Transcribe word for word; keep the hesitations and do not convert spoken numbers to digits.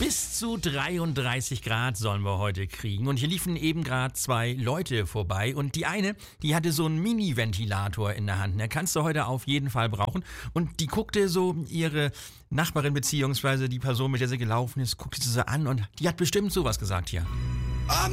Bis zu dreiunddreißig Grad sollen wir heute kriegen. Und hier liefen eben gerade zwei Leute vorbei. Und die eine, die hatte so einen Mini-Ventilator in der Hand. Den kannst du heute auf jeden Fall brauchen. Und die guckte so ihre Nachbarin beziehungsweise die Person, mit der sie gelaufen ist, guckte sie so an. Und die hat bestimmt sowas gesagt hier.